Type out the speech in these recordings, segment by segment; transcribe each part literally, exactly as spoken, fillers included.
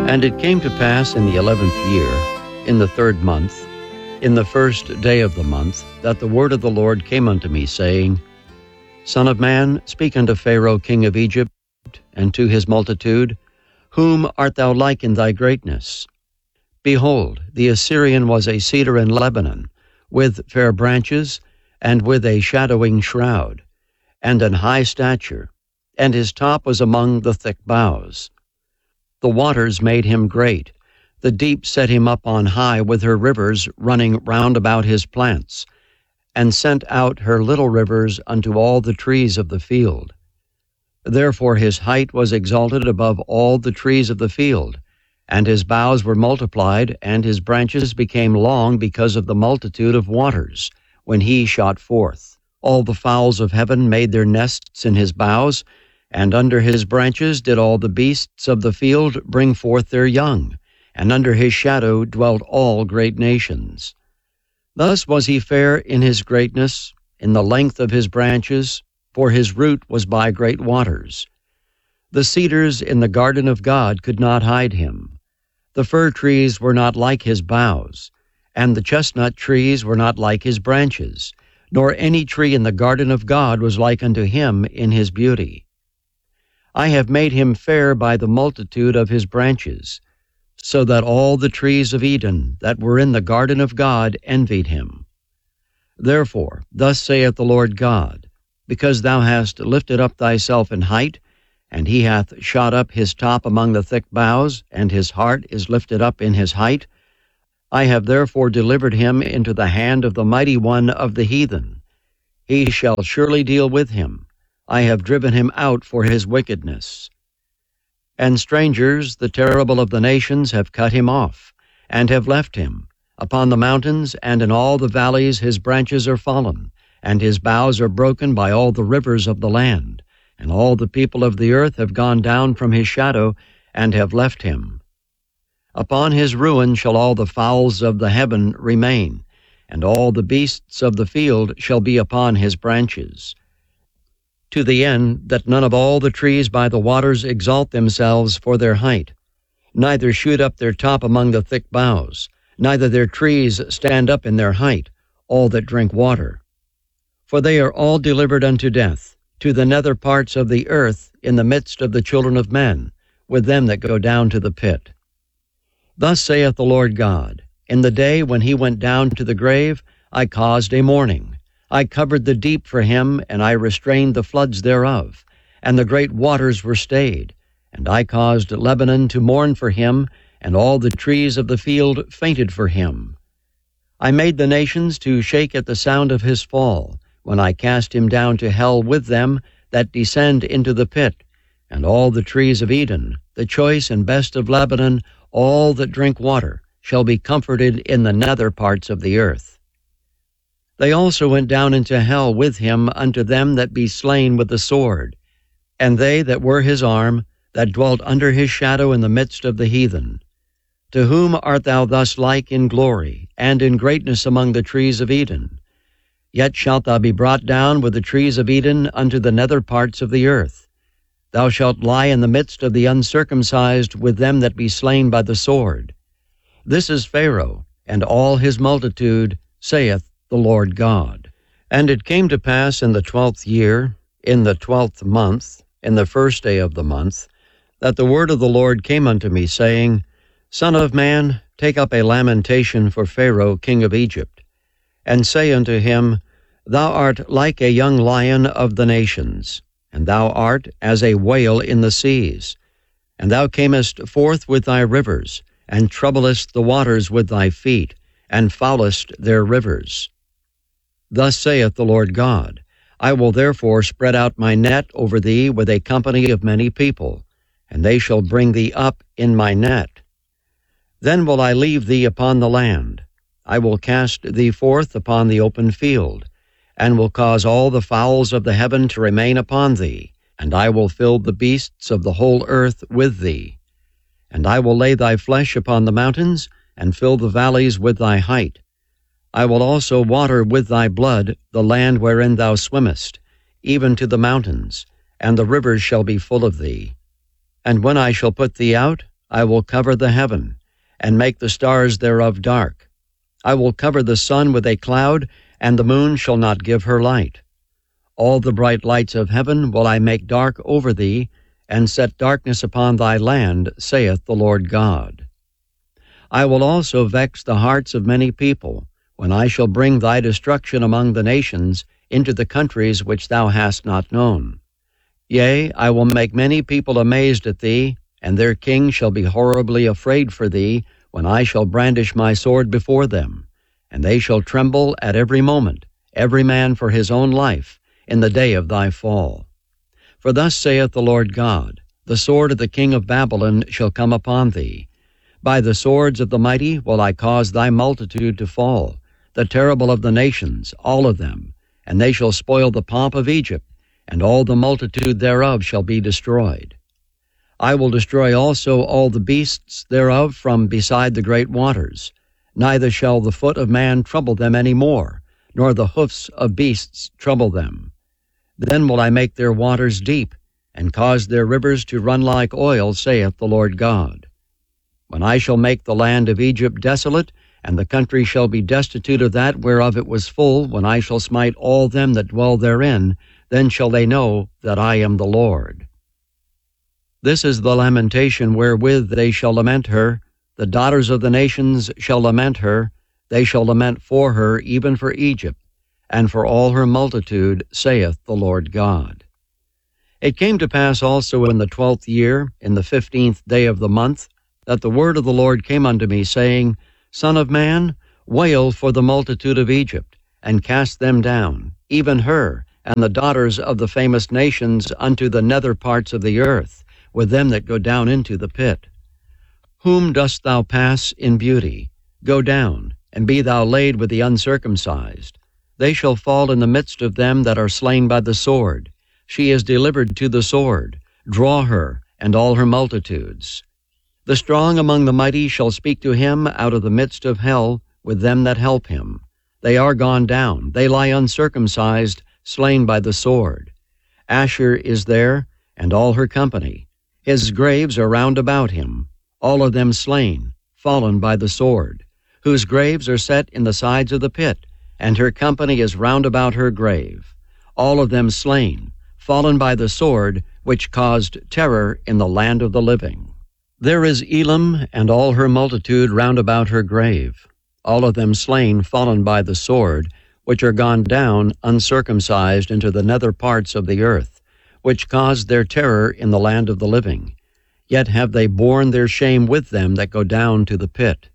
And it came to pass in the eleventh year, in the third month, in the first day of the month, that the word of the Lord came unto me, saying, Son of man, speak unto Pharaoh king of Egypt, and to his multitude, Whom art thou like in thy greatness? Behold, the Assyrian was a cedar in Lebanon, with fair branches, and with a shadowing shroud, and an high stature, and his top was among the thick boughs. The waters made him great, the deep set him up on high with her rivers running round about his plants, and sent out her little rivers unto all the trees of the field. Therefore his height was exalted above all the trees of the field, and his boughs were multiplied, and his branches became long because of the multitude of waters, when he shot forth. All the fowls of heaven made their nests in his boughs, and under his branches did all the beasts of the field bring forth their young, and under his shadow dwelt all great nations. Thus was he fair in his greatness, in the length of his branches, for his root was by great waters. The cedars in the garden of God could not hide him. The fir trees were not like his boughs, and the chestnut trees were not like his branches, nor any tree in the garden of God was like unto him in his beauty. I have made him fair by the multitude of his branches, so that all the trees of Eden that were in the garden of God envied him. Therefore, thus saith the Lord God, because thou hast lifted up thyself in height, and he hath shot up his top among the thick boughs, and his heart is lifted up in his height, I have therefore delivered him into the hand of the mighty one of the heathen. He shall surely deal with him. I have driven him out for his wickedness. And strangers, the terrible of the nations, have cut him off, and have left him. Upon the mountains and in all the valleys his branches are fallen, and his boughs are broken by all the rivers of the land. And all the people of the earth have gone down from his shadow, and have left him. Upon his ruin shall all the fowls of the heaven remain, and all the beasts of the field shall be upon his branches, to the end that none of all the trees by the waters exalt themselves for their height, neither shoot up their top among the thick boughs, neither their trees stand up in their height, all that drink water. For they are all delivered unto death, to the nether parts of the earth, in the midst of the children of men, with them that go down to the pit. Thus saith the Lord God, In the day when he went down to the grave, I caused a mourning. I covered the deep for him, and I restrained the floods thereof, and the great waters were stayed. And I caused Lebanon to mourn for him, and all the trees of the field fainted for him. I made the nations to shake at the sound of his fall, when I cast him down to hell with them that descend into the pit, and all the trees of Eden, the choice and best of Lebanon, all that drink water, shall be comforted in the nether parts of the earth. They also went down into hell with him unto them that be slain with the sword, and they that were his arm, that dwelt under his shadow in the midst of the heathen. To whom art thou thus like in glory, and in greatness among the trees of Eden? Yet shalt thou be brought down with the trees of Eden unto the nether parts of the earth. Thou shalt lie in the midst of the uncircumcised with them that be slain by the sword. This is Pharaoh, and all his multitude, saith the Lord God. And it came to pass in the twelfth year, in the twelfth month, in the first day of the month, that the word of the Lord came unto me, saying, Son of man, take up a lamentation for Pharaoh king of Egypt, and say unto him, Thou art like a young lion of the nations, and thou art as a whale in the seas. And thou camest forth with thy rivers, and troublest the waters with thy feet, and foulest their rivers. Thus saith the Lord God, I will therefore spread out my net over thee with a company of many people, and they shall bring thee up in my net. Then will I leave thee upon the land. I will cast thee forth upon the open field, and will cause all the fowls of the heaven to remain upon thee, and I will fill the beasts of the whole earth with thee. And I will lay thy flesh upon the mountains, and fill the valleys with thy height. I will also water with thy blood the land wherein thou swimmest, even to the mountains, and the rivers shall be full of thee. And when I shall put thee out, I will cover the heaven, and make the stars thereof dark. I will cover the sun with a cloud, and the moon shall not give her light. All the bright lights of heaven will I make dark over thee, and set darkness upon thy land, saith the Lord God. I will also vex the hearts of many people, when I shall bring thy destruction among the nations into the countries which thou hast not known. Yea, I will make many people amazed at thee, and their king shall be horribly afraid for thee, when I shall brandish my sword before them. And they shall tremble at every moment, every man for his own life, in the day of thy fall. For thus saith the Lord God, the sword of the king of Babylon shall come upon thee. By the swords of the mighty will I cause thy multitude to fall, the terrible of the nations, all of them, and they shall spoil the pomp of Egypt, and all the multitude thereof shall be destroyed. I will destroy also all the beasts thereof from beside the great waters, neither shall the foot of man trouble them any more, nor the hoofs of beasts trouble them. Then will I make their waters deep, and cause their rivers to run like oil, saith the Lord God. When I shall make the land of Egypt desolate, and the country shall be destitute of that whereof it was full, when I shall smite all them that dwell therein, then shall they know that I am the Lord. This is the lamentation wherewith they shall lament her. The daughters of the nations shall lament her. They shall lament for her, even for Egypt, and for all her multitude, saith the Lord God. It came to pass also in the twelfth year, in the fifteenth day of the month, that the word of the Lord came unto me, saying, Son of man, wail for the multitude of Egypt, and cast them down, even her, and the daughters of the famous nations, unto the nether parts of the earth, with them that go down into the pit. Whom dost thou pass in beauty? Go down, and be thou laid with the uncircumcised. They shall fall in the midst of them that are slain by the sword. She is delivered to the sword. Draw her, and all her multitudes. The strong among the mighty shall speak to him out of the midst of hell, with them that help him. They are gone down, they lie uncircumcised, slain by the sword. Asher is there, and all her company. His graves are round about him, all of them slain, fallen by the sword, whose graves are set in the sides of the pit, and her company is round about her grave. All of them slain, fallen by the sword, which caused terror in the land of the living. There is Elam and all her multitude round about her grave, all of them slain, fallen by the sword, which are gone down uncircumcised into the nether parts of the earth, which caused their terror in the land of the living. Yet have they borne their shame with them that go down to the pit.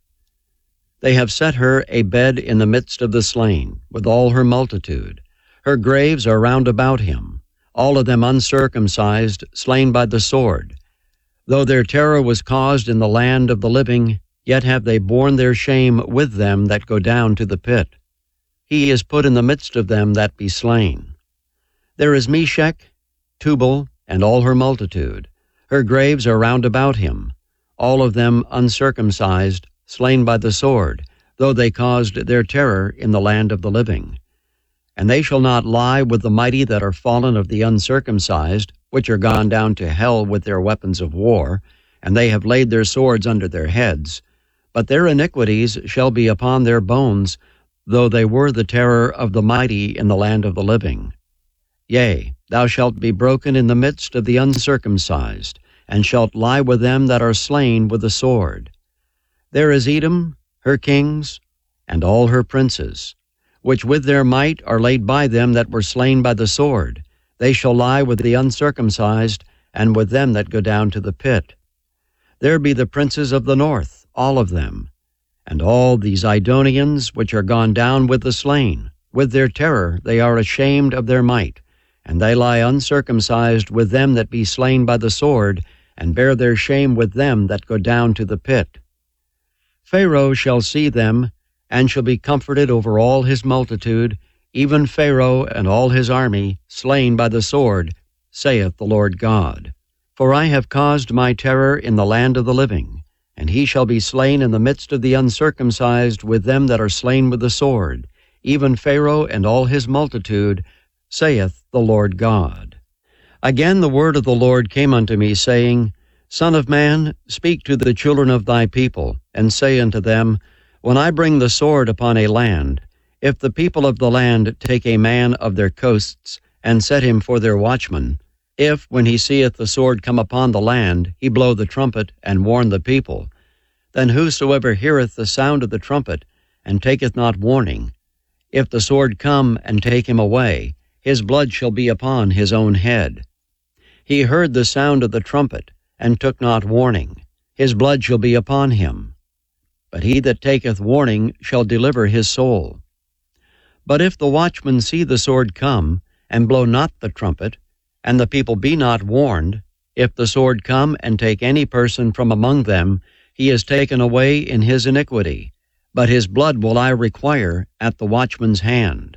They have set her a bed in the midst of the slain, with all her multitude. Her graves are round about him, all of them uncircumcised, slain by the sword. Though their terror was caused in the land of the living, yet have they borne their shame with them that go down to the pit. He is put in the midst of them that be slain. There is Meshech, Tubal, and all her multitude. Her graves are round about him, all of them uncircumcised, slain by the sword, though they caused their terror in the land of the living. And they shall not lie with the mighty that are fallen of the uncircumcised, which are gone down to hell with their weapons of war, and they have laid their swords under their heads. But their iniquities shall be upon their bones, though they were the terror of the mighty in the land of the living. Yea, thou shalt be broken in the midst of the uncircumcised, and shalt lie with them that are slain with the sword. There is Edom, her kings, and all her princes, which with their might are laid by them that were slain by the sword. They shall lie with the uncircumcised, and with them that go down to the pit. There be the princes of the north, all of them, and all these Idonians which are gone down with the slain. With their terror they are ashamed of their might, and they lie uncircumcised with them that be slain by the sword, and bear their shame with them that go down to the pit. Pharaoh shall see them, and shall be comforted over all his multitude, even Pharaoh and all his army, slain by the sword, saith the Lord God. For I have caused my terror in the land of the living, and he shall be slain in the midst of the uncircumcised with them that are slain with the sword, even Pharaoh and all his multitude, saith the Lord God. Again the word of the Lord came unto me, saying, Son of man, speak to the children of thy people, and say unto them, When I bring the sword upon a land, if the people of the land take a man of their coasts, and set him for their watchman, if, when he seeth the sword come upon the land, he blow the trumpet, and warn the people, then whosoever heareth the sound of the trumpet, and taketh not warning, if the sword come and take him away, his blood shall be upon his own head. He heard the sound of the trumpet, and took not warning, his blood shall be upon him. But he that taketh warning shall deliver his soul. But if the watchman see the sword come, and blow not the trumpet, and the people be not warned, if the sword come and take any person from among them, he is taken away in his iniquity, but his blood will I require at the watchman's hand.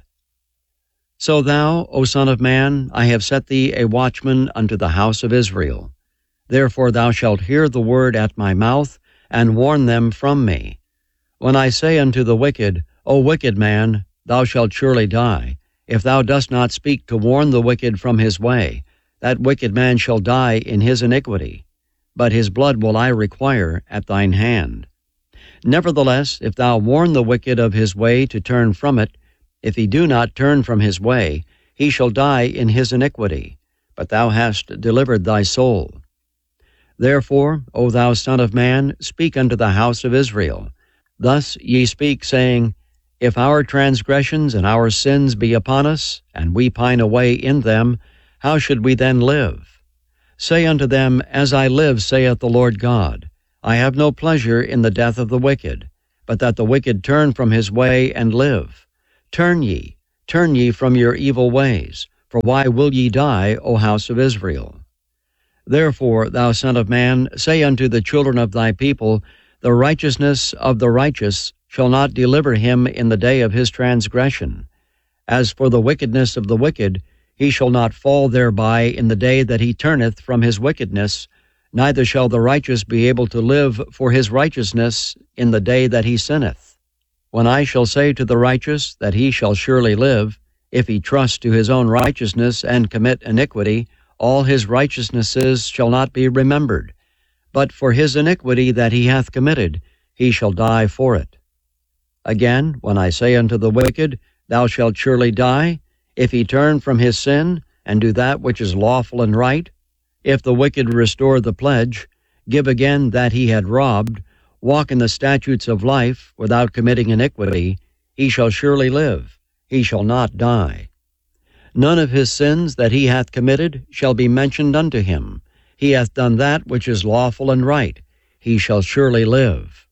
So thou, O son of man, I have set thee a watchman unto the house of Israel. Therefore thou shalt hear the word at my mouth, and warn them from me. When I say unto the wicked, O wicked man, thou shalt surely die, if thou dost not speak to warn the wicked from his way, that wicked man shall die in his iniquity, but his blood will I require at thine hand. Nevertheless, if thou warn the wicked of his way to turn from it, if he do not turn from his way, he shall die in his iniquity, but thou hast delivered thy soul. Therefore, O thou son of man, speak unto the house of Israel. Thus ye speak, saying, If our transgressions and our sins be upon us, and we pine away in them, how should we then live? Say unto them, As I live, saith the Lord God, I have no pleasure in the death of the wicked, but that the wicked turn from his way and live. Turn ye, turn ye from your evil ways, for why will ye die, O house of Israel? Therefore, thou son of man, say unto the children of thy people, The righteousness of the righteous shall not deliver him in the day of his transgression. As for the wickedness of the wicked, he shall not fall thereby in the day that he turneth from his wickedness, neither shall the righteous be able to live for his righteousness in the day that he sinneth. When I shall say to the righteous that he shall surely live, if he trust to his own righteousness and commit iniquity, all his righteousnesses shall not be remembered. But for his iniquity that he hath committed, he shall die for it. Again, when I say unto the wicked, Thou shalt surely die, if he turn from his sin, and do that which is lawful and right, if the wicked restore the pledge, give again that he had robbed, walk in the statutes of life, without committing iniquity, he shall surely live, he shall not die. None of his sins that he hath committed shall be mentioned unto him. He hath done that which is lawful and right, he shall surely live.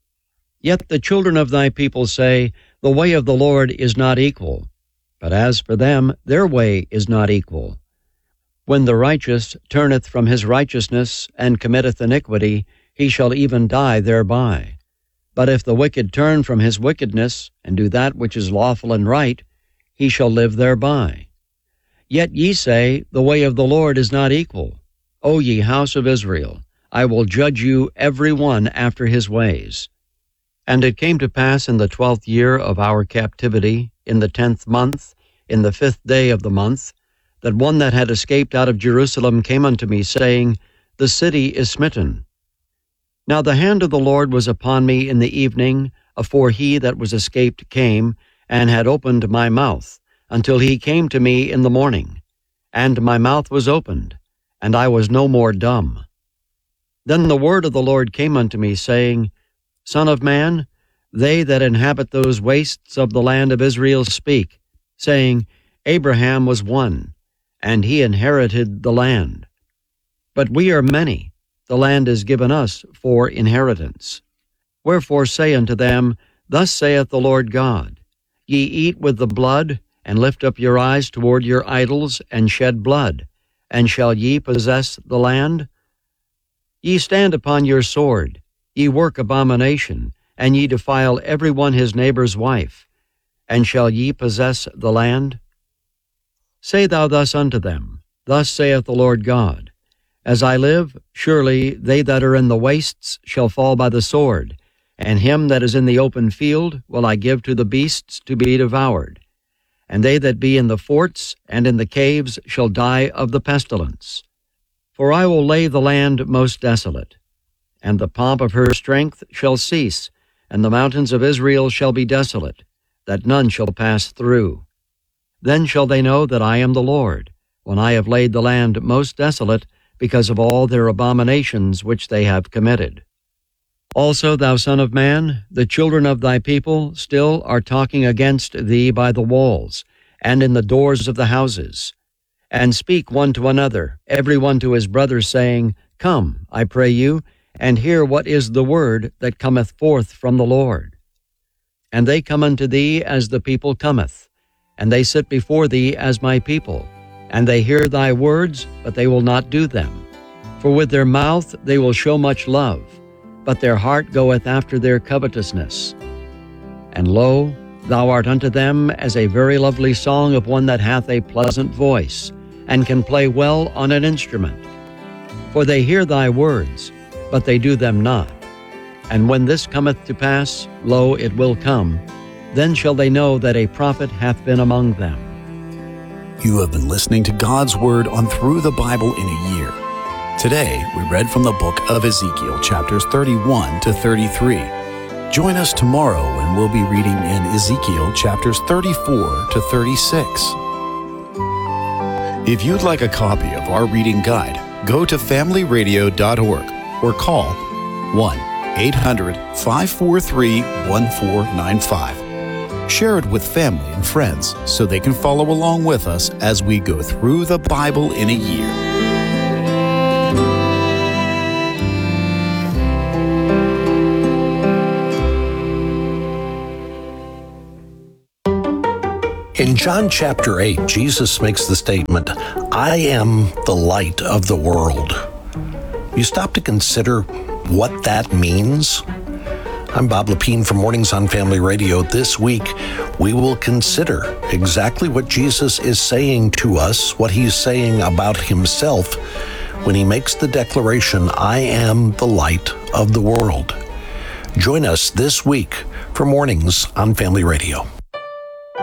Yet the children of thy people say, The way of the Lord is not equal. But as for them, their way is not equal. When the righteous turneth from his righteousness, and committeth iniquity, he shall even die thereby. But if the wicked turn from his wickedness, and do that which is lawful and right, he shall live thereby. Yet ye say, The way of the Lord is not equal. O ye house of Israel, I will judge you every one after his ways. And it came to pass in the twelfth year of our captivity, in the tenth month, in the fifth day of the month, that one that had escaped out of Jerusalem came unto me, saying, The city is smitten. Now the hand of the Lord was upon me in the evening, afore he that was escaped came, and had opened my mouth, until he came to me in the morning. And my mouth was opened, and I was no more dumb. Then the word of the Lord came unto me, saying, Son of man, they that inhabit those wastes of the land of Israel speak, saying, Abraham was one, and he inherited the land. But we are many, the land is given us for inheritance. Wherefore say unto them, Thus saith the Lord God, Ye eat with the blood, and lift up your eyes toward your idols, and shed blood, and shall ye possess the land? Ye stand upon your sword, ye work abomination, and ye defile every one his neighbor's wife, and shall ye possess the land? Say thou thus unto them, Thus saith the Lord God, As I live, surely they that are in the wastes shall fall by the sword, and him that is in the open field will I give to the beasts to be devoured. And they that be in the forts and in the caves shall die of the pestilence. For I will lay the land most desolate, and the pomp of her strength shall cease, and the mountains of Israel shall be desolate, that none shall pass through. Then shall they know that I am the Lord, when I have laid the land most desolate, because of all their abominations which they have committed. Also, thou son of man, the children of thy people still are talking against thee by the walls, and in the doors of the houses, and speak one to another, every one to his brother, saying, Come, I pray you, and hear what is the word that cometh forth from the Lord. And they come unto thee as the people cometh, and they sit before thee as my people, and they hear thy words, but they will not do them. For with their mouth they will show much love, but their heart goeth after their covetousness. And lo, thou art unto them as a very lovely song of one that hath a pleasant voice, and can play well on an instrument. For they hear thy words, but they do them not. And when this cometh to pass, lo, it will come, then shall they know that a prophet hath been among them. You have been listening to God's Word on Through the Bible in a Year. Today, we read from the book of Ezekiel, chapters thirty-one to thirty-three. Join us tomorrow when we'll be reading in Ezekiel, chapters thirty-four to thirty-six. If you'd like a copy of our reading guide, go to family radio dot org or call one eight hundred, five four three, one four nine five. Share it with family and friends so they can follow along with us as we go through the Bible in a year. In John chapter eight, Jesus makes the statement, I am the light of the world. You stop to consider what that means? I'm Bob Lepine from Mornings on Family Radio. This week, we will consider exactly what Jesus is saying to us, what he's saying about himself when he makes the declaration, I am the light of the world. Join us this week for Mornings on Family Radio.